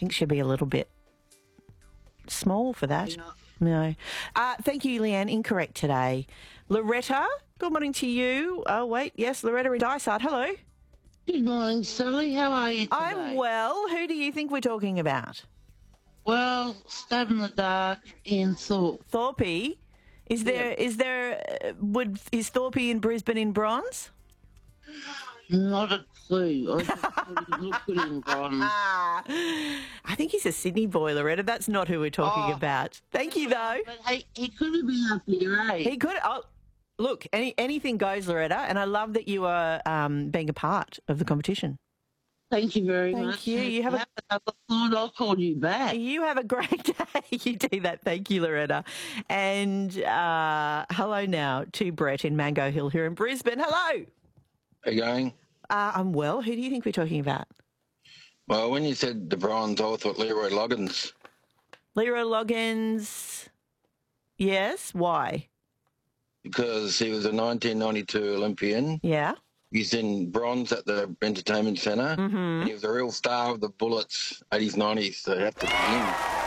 think she'll be a little bit small for that. No. Thank you, Leanne. Incorrect today. Loretta, good morning to you. Oh, wait. Yes, Loretta in Dysart. Hello. Good morning, Sally. How are you today? I'm well. Who do you think we're talking about? Well, stab in the dark in Thorpe. Thorpe. Is Thorpe in Brisbane in bronze? Not a clue. I just thought he looked good in bronze. I think he's a Sydney boy, Loretta. That's not who we're talking about. Thank you, though. But hey, he could have been up here, eh? He could. Oh, look, anything goes, Loretta, and I love that you are being a part of the competition. Thank you very much. Thank you. You have another thought. I'll call you back. You have a great day. You do that. Thank you, Loretta. And hello now to Brett in Mango Hill here in Brisbane. Hello. How you going? I'm well. Who do you think we're talking about? Well, when you said the bronze, I thought Leroy Loggins. Leroy Loggins. Yes. Why? Because he was a 1992 Olympian. Yeah. He's in bronze at the Entertainment Centre. Mm-hmm. And he was a real star of the Bullets 80s, 90s, so it'd have to be him.